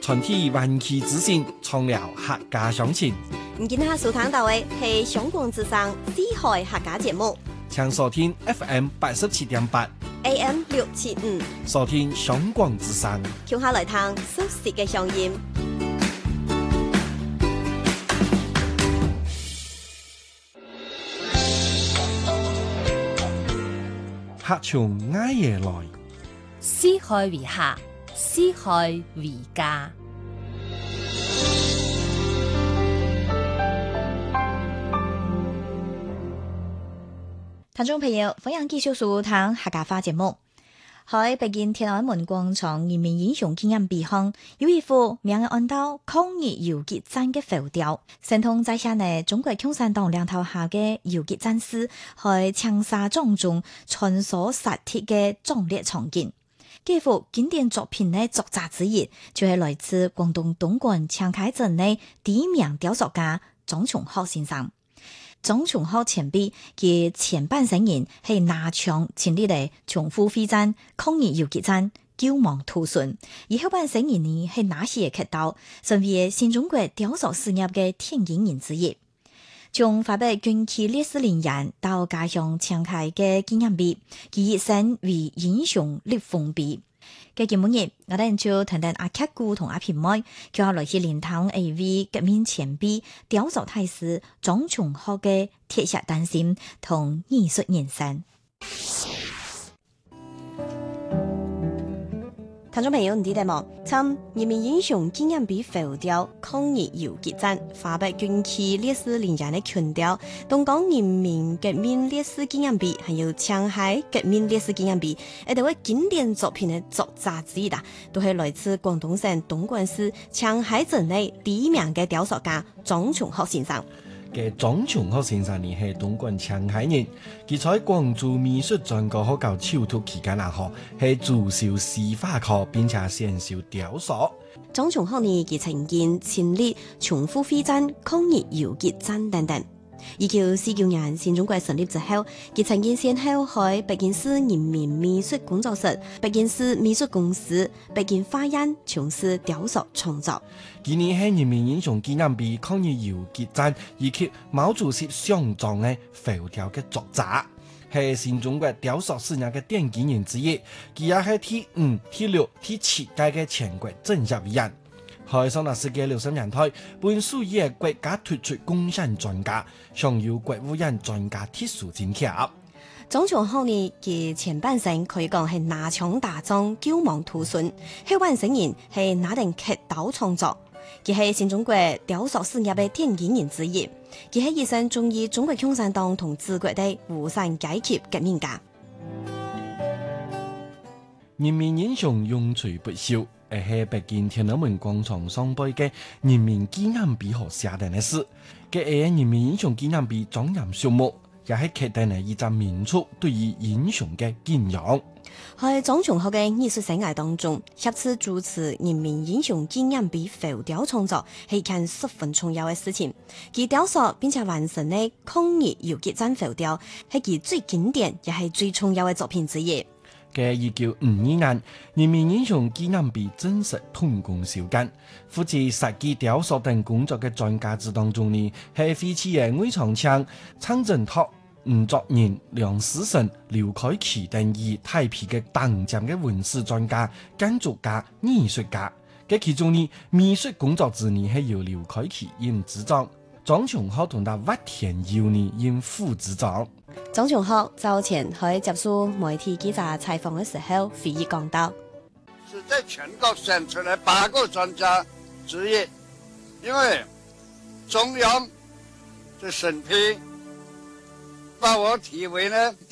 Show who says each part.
Speaker 1: 全體灣區之星，創了客家鄉情。
Speaker 2: 今下收聽到嘅係香港之聲四海客家節目，
Speaker 1: 請收聽 FM 87.8
Speaker 2: AM 675，
Speaker 1: 收聽香港之聲。
Speaker 2: 聽下來聽熟悉嘅聲音。
Speaker 1: 客從挨夜來，
Speaker 3: 四海為客，四海為家。
Speaker 4: 聽眾朋友，歡迎繼續收聽客家話節目。喺北京天安門廣場人民英雄紀念碑旁，有一幅名人按道抗日游擊戰嘅浮雕，神通在下呢中國共產黨領導下嘅游擊戰士喺槍殺當中穿梭殺鐵嘅壯烈場景。這幅經典作品嘅作者之一，就係來自廣東東莞長溪鎮嘅第一名雕塑家張瓊浩先生。張瓊浩前輩嘅前半生人係拿槍前嚟嚟從富飛戰抗日游擊戰救亡圖存，而後半生人呢係拿起嘅劇刀，成為新中國雕塑事業嘅奠基人之一。從發表軍旗烈士陵園到家鄉長溪嘅紀念碑，佢一生為英雄立豐碑。嘅節目日，我哋就談談阿克姑同阿平妹，叫下來自蓮塘 A.V. 革命前輩雕塑大師張瓊浩嘅鐵血丹心同藝術人生。
Speaker 2: 聽眾朋友，唔知得冇？參人民英雄紀念碑浮雕抗日游擊戰發表軍旗烈士陵園嘅群雕，東港人民革命烈士紀念碑，還有長溪革命烈士紀念碑，一位經典作品嘅作者之一啦，都係來自廣東省東莞市長溪鎮內第一名嘅雕塑家張瓊浩先生。
Speaker 1: 嘅張瓊浩先生呢係東莞長溪人，佢在廣州美術專科學校修讀期間學係主修書法課，並且先修雕塑。
Speaker 2: 張瓊浩呢，佢曾經親歷從富飛戰、抗日游擊戰等等。1949年新中國成立之後，佢曾經先後喺北京市人民美術工作室、北京市美術公司、北京花園從事雕塑創作。
Speaker 1: 今年係人民英雄紀念碑抗日游擊戰以及毛主席像狀嘅浮雕嘅作者，係新中國雕塑事業嘅奠基人之一。佢也係第5、第6、第7屆嘅全國政協委員。喺上個世紀60年代，本屬於國家突出貢獻專家，享有國務院專家特殊津貼。
Speaker 2: 張瓊浩呢，佢前半生可以講係拿槍打仗救亡圖存，後半生人係拿定劇刀創作。佢係新中國雕塑事業嘅奠基人之一。佢係一生忠於中國共產黨同治國的無產階級革命家。
Speaker 1: 人民英雄永垂不朽，係北京天安門廣場上碑嘅人民紀念碑所寫定嘅事。嘅人民英雄紀念碑莊嚴肅穆，也係刻定嘅一張民族對於英雄嘅敬仰。
Speaker 2: 喺張瓊浩嘅藝術生涯當中，首次主持人民英雄紀念碑浮雕創作係一件十分重要嘅事情。佢雕塑並且完成嘅抗日游擊戰浮雕係佢最經典也係最重要嘅作品之一。
Speaker 1: 嘅1952年，人民英雄紀念碑正式動工修建。負責設計雕塑等工作嘅專家之當中呢，係廢棄嘅魏長槍、陳振濤、吳作人、梁思成、劉開奇等以太皮嘅頂尖嘅文史專家、建築家、藝術家。嘅其中呢，美術工作之呢係由劉開奇任執掌，張瓊浩同他屈田佑呢任副執掌。
Speaker 2: 張瓊浩早前喺接受媒體記者採訪嘅時候，回憶講到：
Speaker 5: 是在全國選出來8個專家之一，因為中央的審批把我提為呢